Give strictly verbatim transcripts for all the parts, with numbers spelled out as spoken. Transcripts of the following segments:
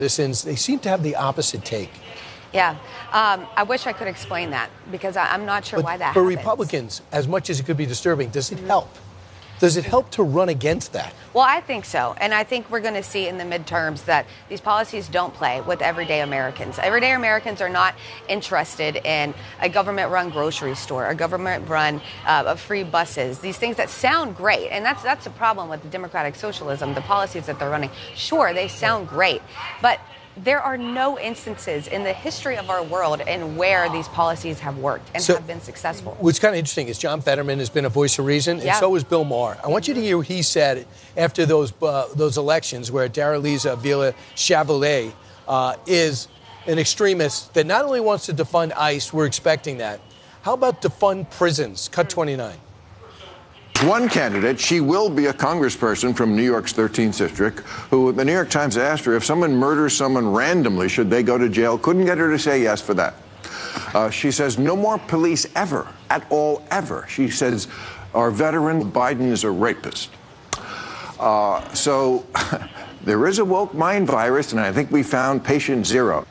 Citizens, they seem to have the opposite take. Yeah. Um, I wish I could explain that because I, I'm not sure but why that for happens. Republicans, as much as it could be disturbing, does it help? Does it help to run against that? Well, I think so. And I think we're going to see in the midterms that these policies don't play with everyday Americans. Everyday Americans are not interested in a government-run grocery store, a government-run uh, of free buses, these things that sound great. And that's that's the problem with the democratic socialism, the policies that they're running. Sure, they sound great, but there are no instances in the history of our world in where these policies have worked and so, have been successful. What's kind of interesting is John Fetterman has been a voice of reason, and yeah. so is Bill Maher. I want you to hear what he said after those uh, those elections where Daraliza Villa Chevalier uh, is an extremist that not only wants to defund ICE, we're expecting that. How about defund prisons? Cut twenty-nine. One candidate, she will be a congressperson from New York's thirteenth district, who the New York Times asked her if someone murders someone randomly, should they go to jail? Couldn't get her to say yes for that. Uh, she says no more police ever, at all, ever. She says our veteran Biden is a rapist. Uh, so there is a woke mind virus, and I think we found patient zero.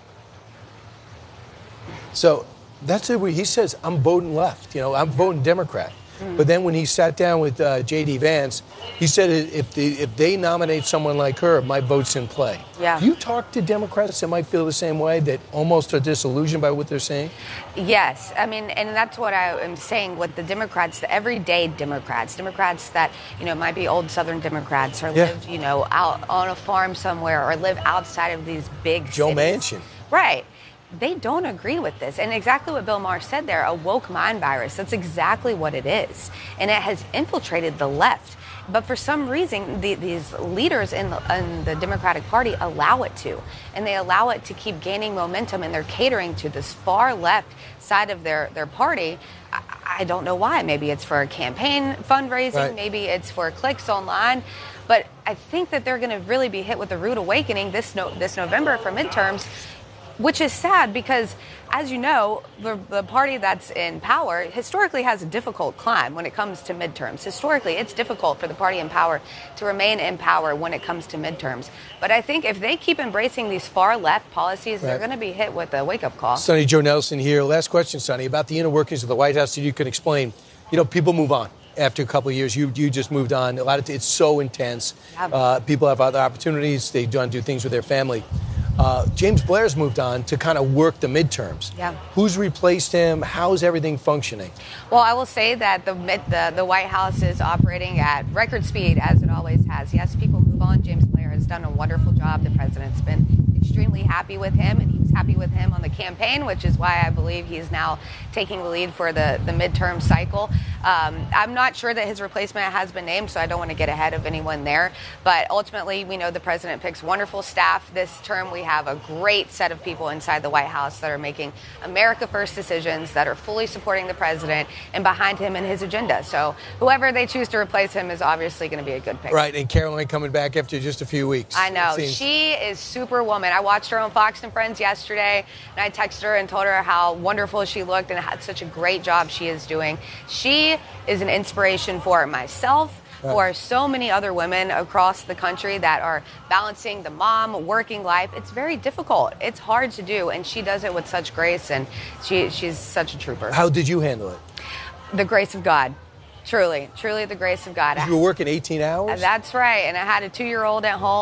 So that's it. He says, I'm voting left. You know, I'm voting Democrat. But then when he sat down with uh, J D. Vance, he said if the, if they nominate someone like her, my vote's in play. Yeah. Do you talk to Democrats that might feel the same way, that almost are disillusioned by what they're saying? Yes. I mean, and that's what I am saying with the Democrats, the everyday Democrats, Democrats that, you know, might be old Southern Democrats or yeah. live, you know, out on a farm somewhere or live outside of these big Joe cities. Manchin. Right. They don't agree with this. And exactly what Bill Maher said there, a woke mind virus, that's exactly what it is. And it has infiltrated the left. But for some reason, the, these leaders in the, in the Democratic Party allow it to. And they allow it to keep gaining momentum, and they're catering to this far left side of their, their party. I, I don't know why. Maybe it's for campaign fundraising. Right. Maybe it's for clicks online. But I think that they're going to really be hit with a rude awakening this, no, this November for midterms. Which is sad because, as you know, the, the party that's in power historically has a difficult climb when it comes to midterms. Historically, it's difficult for the party in power to remain in power when it comes to midterms. But I think if they keep embracing these far-left policies, right. they're going to be hit with a wake-up call. Sonny Joe Nelson here. Last question, Sonny, about the inner workings of the White House that you could explain. You know, people move on. After a couple of years, you you just moved on. A lot of it's so intense. Yep. Uh, people have other opportunities. They don't do things with their family. Uh, James Blair's moved on to kind of work the midterms. Yeah. Who's replaced him? How's everything functioning? Well, I will say that the, the the White House is operating at record speed, as it always has. Yes, people move on. James Blair has done a wonderful job. The president's been extremely happy with him, and he was happy with him on the campaign, which is why I believe he's now taking the lead for the, the midterm cycle. Um, I'm not sure that his replacement has been named, so I don't want to get ahead of anyone there. But ultimately, we know the president picks wonderful staff. This term, we have a great set of people inside the White House that are making America First decisions, that are fully supporting the president and behind him and his agenda. So whoever they choose to replace him is obviously going to be a good pick. Right, and Caroline coming back after just a few weeks. I know. She is superwoman. I watched her on Fox and Friends yesterday, and I texted her and told her how wonderful she looked and had such a great job she is doing. She is an inspiration for myself, right. for so many other women across the country that are balancing the mom, working life. It's very difficult. It's hard to do, and she does it with such grace, and she she's such a trooper. How did you handle it? The grace of God. Truly, truly the grace of God. You were working eighteen hours? That's right, and I had a two-year-old at home.